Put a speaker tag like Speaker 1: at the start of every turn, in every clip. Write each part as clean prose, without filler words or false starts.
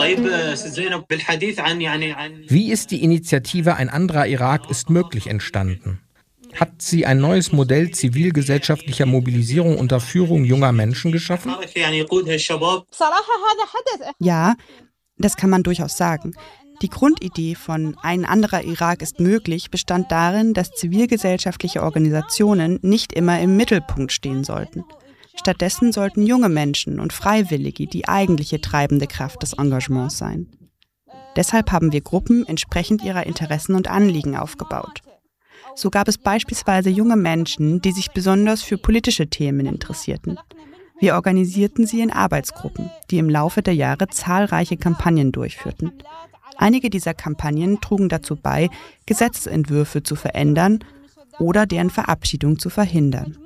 Speaker 1: Wie ist die Initiative Ein anderer Irak ist möglich entstanden? Hat sie ein neues Modell zivilgesellschaftlicher Mobilisierung unter Führung junger Menschen geschaffen?
Speaker 2: Ja, das kann man durchaus sagen. Die Grundidee von Ein anderer Irak ist möglich bestand darin, dass zivilgesellschaftliche Organisationen nicht immer im Mittelpunkt stehen sollten. Stattdessen sollten junge Menschen und Freiwillige die eigentliche treibende Kraft des Engagements sein. Deshalb haben wir Gruppen entsprechend ihrer Interessen und Anliegen aufgebaut. So gab es beispielsweise junge Menschen, die sich besonders für politische Themen interessierten. Wir organisierten sie in Arbeitsgruppen, die im Laufe der Jahre zahlreiche Kampagnen durchführten. Einige dieser Kampagnen trugen dazu bei, Gesetzesentwürfe zu verändern oder deren Verabschiedung zu verhindern.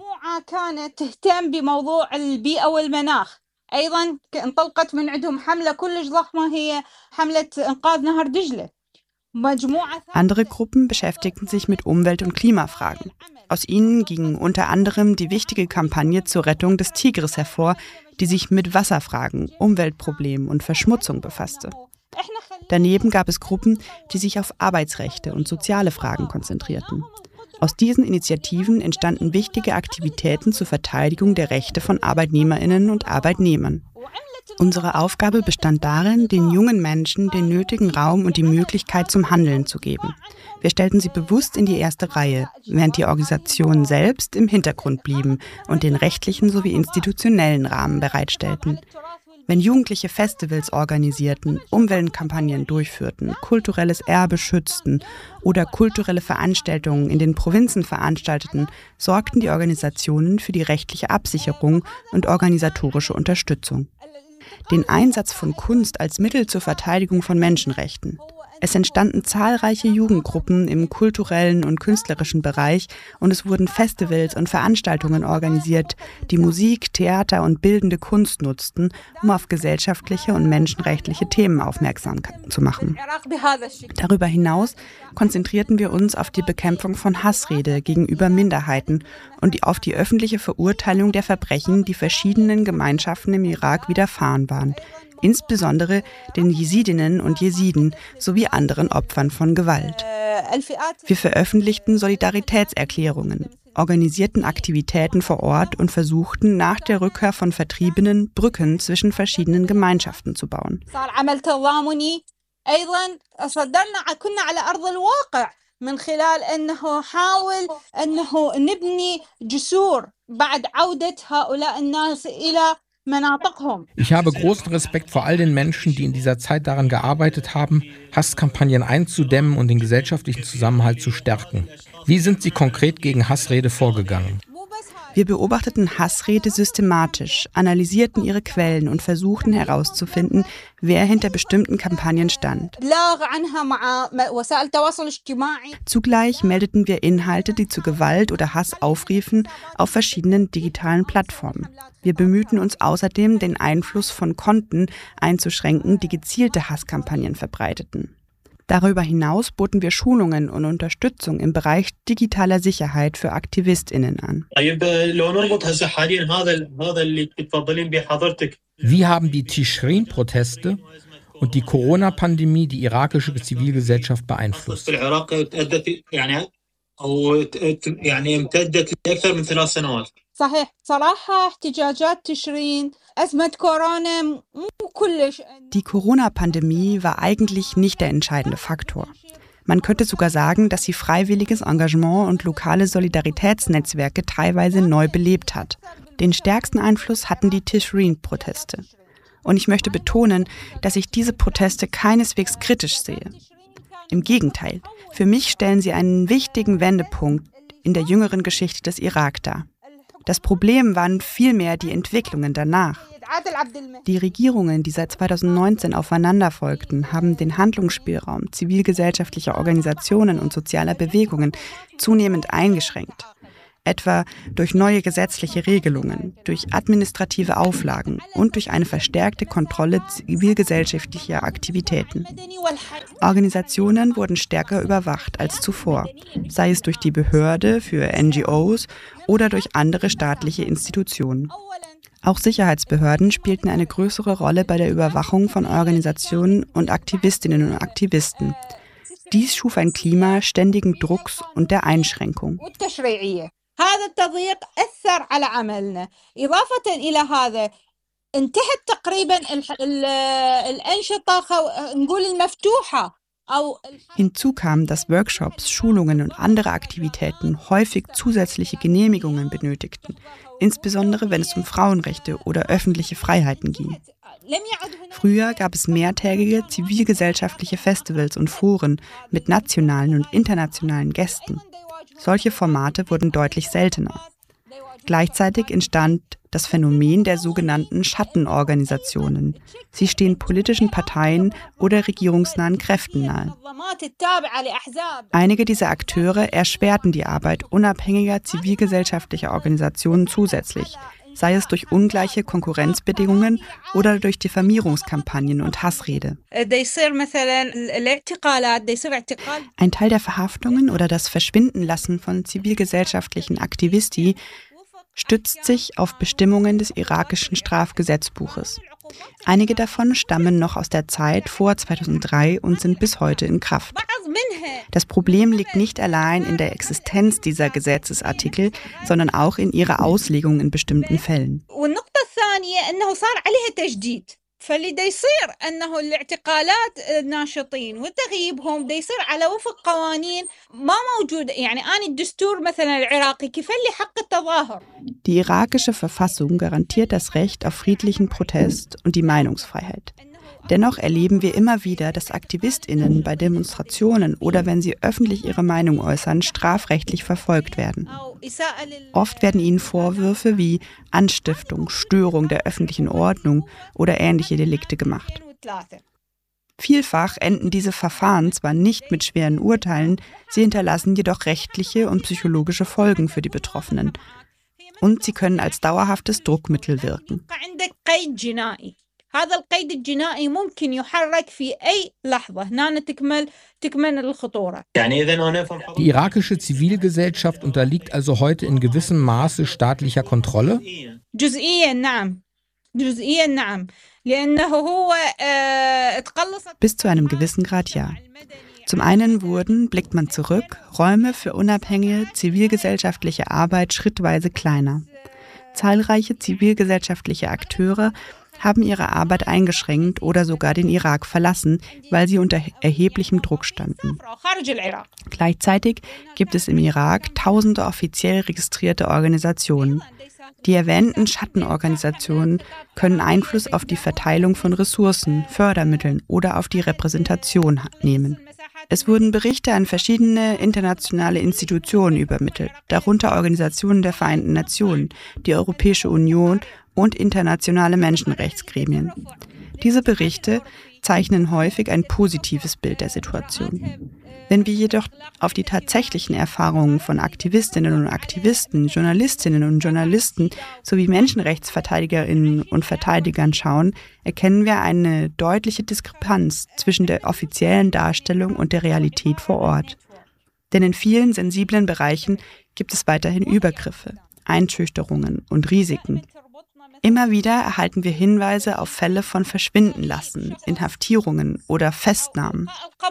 Speaker 2: Andere Gruppen beschäftigten sich mit Umwelt- und Klimafragen. Aus ihnen ging unter anderem die wichtige Kampagne zur Rettung des Tigris hervor, die sich mit Wasserfragen, Umweltproblemen und Verschmutzung befasste. Daneben gab es Gruppen, die sich auf Arbeitsrechte und soziale Fragen konzentrierten. Aus diesen Initiativen entstanden wichtige Aktivitäten zur Verteidigung der Rechte von ArbeitnehmerInnen und Arbeitnehmern. Unsere Aufgabe bestand darin, den jungen Menschen den nötigen Raum und die Möglichkeit zum Handeln zu geben. Wir stellten sie bewusst in die erste Reihe, während die Organisationen selbst im Hintergrund blieben und den rechtlichen sowie institutionellen Rahmen bereitstellten. Wenn Jugendliche Festivals organisierten, Umweltkampagnen durchführten, kulturelles Erbe schützten oder kulturelle Veranstaltungen in den Provinzen veranstalteten, sorgten die Organisationen für die rechtliche Absicherung und organisatorische Unterstützung. Den Einsatz von Kunst als Mittel zur Verteidigung von Menschenrechten. Es entstanden zahlreiche Jugendgruppen im kulturellen und künstlerischen Bereich und es wurden Festivals und Veranstaltungen organisiert, die Musik, Theater und bildende Kunst nutzten, um auf gesellschaftliche und menschenrechtliche Themen aufmerksam zu machen. Darüber hinaus konzentrierten wir uns auf die Bekämpfung von Hassrede gegenüber Minderheiten und auf die öffentliche Verurteilung der Verbrechen, die verschiedenen Gemeinschaften im Irak widerfahren waren. Insbesondere den Jesidinnen und Jesiden sowie anderen Opfern von Gewalt. Wir veröffentlichten Solidaritätserklärungen, organisierten Aktivitäten vor Ort und versuchten nach der Rückkehr von Vertriebenen Brücken zwischen verschiedenen Gemeinschaften zu bauen.
Speaker 3: من خلال أنه حاول أنه نبني جسور بعد عودة هؤلاء الناس إلى مناطقهم.
Speaker 1: Ich habe großen Respekt vor all den Menschen, die in dieser Zeit daran gearbeitet haben, Hasskampagnen einzudämmen und den gesellschaftlichen Zusammenhalt zu stärken. Wie sind Sie konkret gegen Hassrede vorgegangen?
Speaker 2: Wir beobachteten Hassrede systematisch, analysierten ihre Quellen und versuchten herauszufinden, wer hinter bestimmten Kampagnen stand. Zugleich meldeten wir Inhalte, die zu Gewalt oder Hass aufriefen, auf verschiedenen digitalen Plattformen. Wir bemühten uns außerdem, den Einfluss von Konten einzuschränken, die gezielte Hasskampagnen verbreiteten. Darüber hinaus boten wir Schulungen und Unterstützung im Bereich digitaler Sicherheit für AktivistInnen an.
Speaker 1: Wie haben die Tischrin-Proteste und die Corona-Pandemie die irakische Zivilgesellschaft beeinflusst?
Speaker 2: Die Corona-Pandemie war eigentlich nicht der entscheidende Faktor. Man könnte sogar sagen, dass sie freiwilliges Engagement und lokale Solidaritätsnetzwerke teilweise neu belebt hat. Den stärksten Einfluss hatten die Tischrin-Proteste. Und ich möchte betonen, dass ich diese Proteste keineswegs kritisch sehe. Im Gegenteil, für mich stellen sie einen wichtigen Wendepunkt in der jüngeren Geschichte des Irak dar. Das Problem waren vielmehr die Entwicklungen danach. Die Regierungen, die seit 2019 aufeinander folgten, haben den Handlungsspielraum zivilgesellschaftlicher Organisationen und sozialer Bewegungen zunehmend eingeschränkt. Etwa durch neue gesetzliche Regelungen, durch administrative Auflagen und durch eine verstärkte Kontrolle zivilgesellschaftlicher Aktivitäten. Organisationen wurden stärker überwacht als zuvor, sei es durch die Behörde für NGOs oder durch andere staatliche Institutionen. Auch Sicherheitsbehörden spielten eine größere Rolle bei der Überwachung von Organisationen und Aktivistinnen und Aktivisten. Dies schuf ein Klima ständigen Drucks und der Einschränkung.
Speaker 3: هذا التضييق أثر على عملنا. إضافة إلى هذا انتهت تقريبا الأنشطة نقول المفتوحة.
Speaker 2: Hinzu kam, dass Workshops, Schulungen und andere Aktivitäten häufig zusätzliche Genehmigungen benötigten, insbesondere wenn es um Frauenrechte oder öffentliche Freiheiten ging. Früher gab es mehrtägige zivilgesellschaftliche Festivals und Foren mit nationalen und internationalen Gästen. Solche Formate wurden deutlich seltener. Gleichzeitig entstand das Phänomen der sogenannten Schattenorganisationen. Sie stehen politischen Parteien oder regierungsnahen Kräften nahe. Einige dieser Akteure erschwerten die Arbeit unabhängiger zivilgesellschaftlicher Organisationen zusätzlich, sei es durch ungleiche Konkurrenzbedingungen oder durch Diffamierungskampagnen und Hassrede. Ein Teil der Verhaftungen oder das Verschwindenlassen von zivilgesellschaftlichen Aktivisti stützt sich auf Bestimmungen des irakischen Strafgesetzbuches. Einige davon stammen noch aus der Zeit vor 2003 und sind bis heute in Kraft. Das Problem liegt nicht allein in der Existenz dieser Gesetzesartikel, sondern auch in ihrer Auslegung in bestimmten Fällen.
Speaker 3: فاللي دا يصير أنه الاعتقالات الناشطين وتغييبهم دا يصير على وفق قوانين ما موجودة يعني آن الدستور مثلا العراقي كيف لي حق التظاهر.
Speaker 2: Die irakische Verfassung garantiert das Recht auf friedlichen Protest und die Meinungsfreiheit. Dennoch erleben wir immer wieder, dass AktivistInnen bei Demonstrationen oder wenn sie öffentlich ihre Meinung äußern, strafrechtlich verfolgt werden. Oft werden ihnen Vorwürfe wie Anstiftung, Störung der öffentlichen Ordnung oder ähnliche Delikte gemacht. Vielfach enden diese Verfahren zwar nicht mit schweren Urteilen, sie hinterlassen jedoch rechtliche und psychologische Folgen für die Betroffenen. Und sie können als dauerhaftes Druckmittel wirken.
Speaker 3: هذا القيد الجنائي ممكن يحرك في أي لحظة هنا تكمن الخطورة.
Speaker 1: Die irakische Zivilgesellschaft unterliegt also heute in gewissem Maße staatlicher Kontrolle?
Speaker 3: جزئيا نعم. جزئيا نعم. لأنه هو تقلصت.
Speaker 2: Bis zu einem gewissen Grad ja. Zum einen wurden, blickt man zurück, Räume für unabhängige zivilgesellschaftliche Arbeit schrittweise kleiner. Zahlreiche zivilgesellschaftliche Akteure haben ihre Arbeit eingeschränkt oder sogar den Irak verlassen, weil sie unter erheblichem Druck standen. Gleichzeitig gibt es im Irak tausende offiziell registrierte Organisationen. Die erwähnten Schattenorganisationen können Einfluss auf die Verteilung von Ressourcen, Fördermitteln oder auf die Repräsentation nehmen. Es wurden Berichte an verschiedene internationale Institutionen übermittelt, darunter Organisationen der Vereinten Nationen, die Europäische Union und internationale Menschenrechtsgremien. Diese Berichte zeichnen häufig ein positives Bild der Situation. Wenn wir jedoch auf die tatsächlichen Erfahrungen von Aktivistinnen und Aktivisten, Journalistinnen und Journalisten sowie Menschenrechtsverteidigerinnen und Verteidigern schauen, erkennen wir eine deutliche Diskrepanz zwischen der offiziellen Darstellung und der Realität vor Ort. Denn in vielen sensiblen Bereichen gibt es weiterhin Übergriffe, Einschüchterungen und Risiken. Immer wieder erhalten wir Hinweise auf Fälle von Verschwindenlassen, Inhaftierungen oder Festnahmen.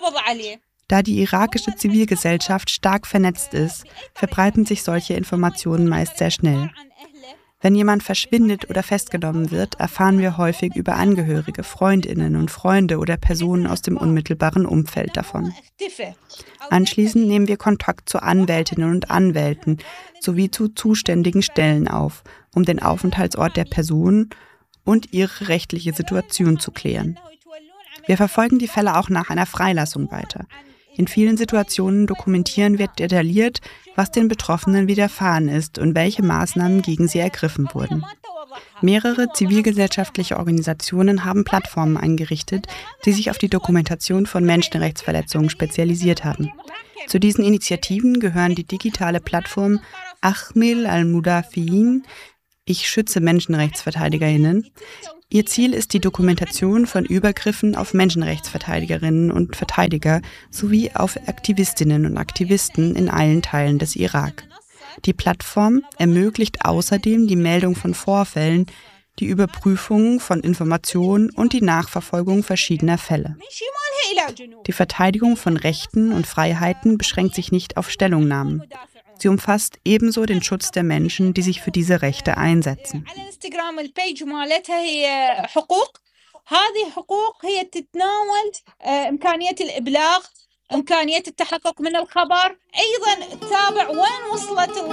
Speaker 2: Da die irakische Zivilgesellschaft stark vernetzt ist, verbreiten sich solche Informationen meist sehr schnell. Wenn jemand verschwindet oder festgenommen wird, erfahren wir häufig über Angehörige, Freundinnen und Freunde oder Personen aus dem unmittelbaren Umfeld davon. Anschließend nehmen wir Kontakt zu Anwältinnen und Anwälten sowie zu zuständigen Stellen auf, um den Aufenthaltsort der Person und ihre rechtliche Situation zu klären. Wir verfolgen die Fälle auch nach einer Freilassung weiter. In vielen Situationen dokumentieren wir detailliert, was den Betroffenen widerfahren ist und welche Maßnahmen gegen sie ergriffen wurden. Mehrere zivilgesellschaftliche Organisationen haben Plattformen eingerichtet, die sich auf die Dokumentation von Menschenrechtsverletzungen spezialisiert haben. Zu diesen Initiativen gehören die digitale Plattform Ahmil al-Mudafiin, ich schütze MenschenrechtsverteidigerInnen. Ihr Ziel ist die Dokumentation von Übergriffen auf Menschenrechtsverteidigerinnen und Verteidiger sowie auf Aktivistinnen und Aktivisten in allen Teilen des Irak. Die Plattform ermöglicht außerdem die Meldung von Vorfällen, die Überprüfung von Informationen und die Nachverfolgung verschiedener Fälle. Die Verteidigung von Rechten und Freiheiten beschränkt sich nicht auf Stellungnahmen. Sie umfasst ebenso den Schutz der Menschen, die sich für diese Rechte einsetzen.
Speaker 3: هذه حقوق هي تتناول إمكانية الإبلاغ إمكانية التحقق من الخبر أيضا تتابع وين وصلت